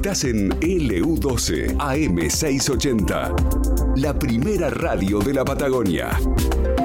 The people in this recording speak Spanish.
Estás en LU12 AM680, la primera radio de la Patagonia.